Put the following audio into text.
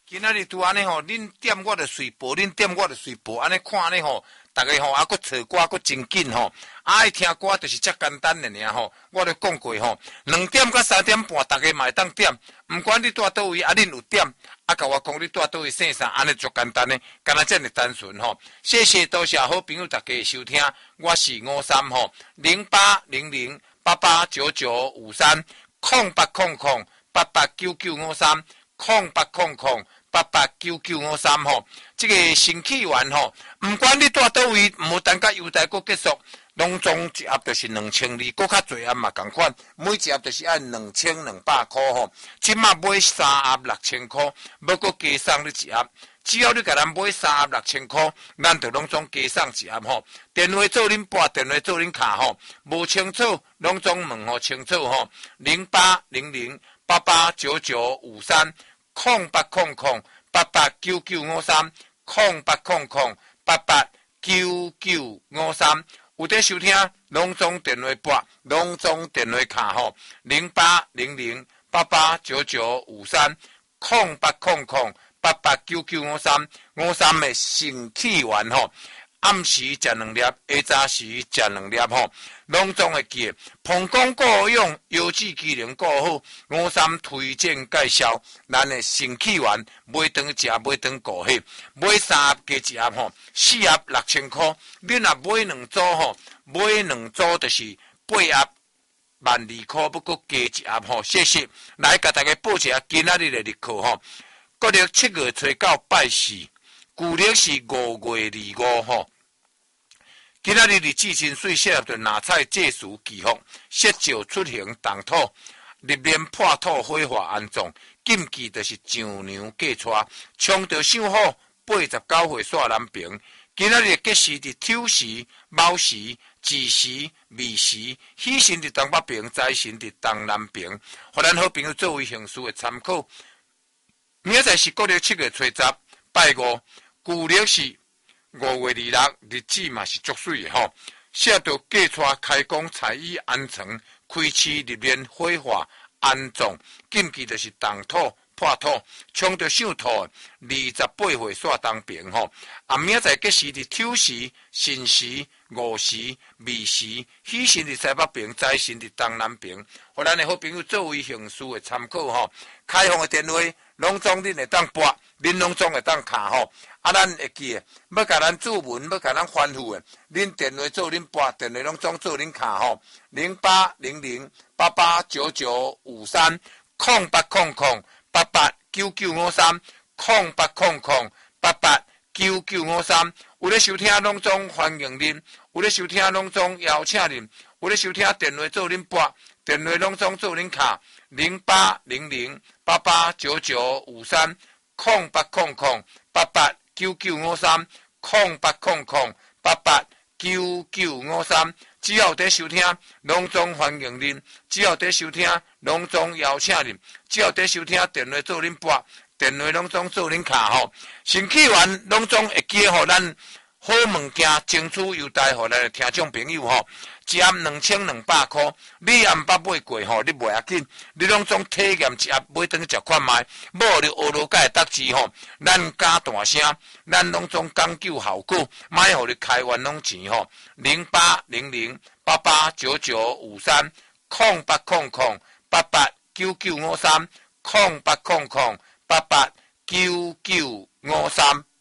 今仔日拄安尼吼，恁点我就随报，恁点我就随报，安尼看咧吼，大家吼还佫找歌佫真紧吼，爱听歌就是遮简单的尔吼。我著讲过吼，2点到3点半，大家嘛会当点，毋管你住倒位，啊恁有点，啊甲我讲你住倒位姓啥，安尼足简单的，干那遮尔单纯吼。谢谢多谢好朋友大家收听，我是53吼080088995308008899530800889953吼。这个新起源吼，毋管你住倒位，无等甲优待阁结束，拢总一盒就是2000，阁较侪盒嘛共款，每一盒就是按2200块吼。即马买3盒6000块，要阁加送你一盒。只要你甲咱买3盒6000块，咱就拢总加送一盒吼。电话做恁拨，电话做恁卡吼，无清楚拢总问吼清楚吼。08008899530800889953，有在收听，拢总电话拨，拢总电话卡吼。08008899530800889953的新起源吼。暗时食2粒，下早时食2粒吼，拢总会记。膀胱够好用，腰子机能够好，53推荐介绍咱的新起源，买顿食，买顿顾血，买3盒加1盒吼，4盒6000块。你若买2组吼，买2组就是8盒12000块，要阁加1盒吼。谢谢，来甲大家报一下今仔日的日课吼。国历7月初9拜4。旧历是5月25吼，今仔日日子真水，适合着拿菜借书祈福，设照出行动土，历年破土火化安葬，禁忌就是上娘嫁娶，冲着相好89岁煞南平。今仔日吉时伫丑时、卯时、巳时、未时，喜神伫东北平，财神伫东南平，互咱好朋友作为行事的参考。明仔是国历7月初10拜5。旧历是5月26，日子嘛是足水的吼。适合着嫁娶、开工、财衣安床、开市、入殓、火化、安葬，禁忌就是动土、破土，冲着上土28岁煞东平吼。明仔吉时伫丑时、辰时、午时、未时，喜神伫西北平，财神伫东南平，互咱的好朋友作为行事的参考吼。开放的电话，拢总恁会当拨，恁拢总会当卡吼。咱会记的，要甲咱注文，要甲咱吩咐的，恁电话做恁拨，电话拢总做恁卡吼。08008899530800889953，有咧收听拢总欢迎恁，有咧收听拢总邀请恁，有咧收听电话做恁拨，电话拢总做恁卡。08008899530800889953，只要有在收听，拢总欢迎恁；只要有在收听，拢总邀请恁；只要有在收听，电话做恁拨，电话拢总做恁卡吼。新起源拢总会记互咱好物件，争取优待互咱的听众朋友吼。一盒2200块，你也毋捌买过吼，你袂要紧，你拢总体验一盒买顿食看卖，无你学罗解得志吼，咱加大声，咱拢总讲究效果，卖互你开源拢钱吼。080088995308008899530800889953。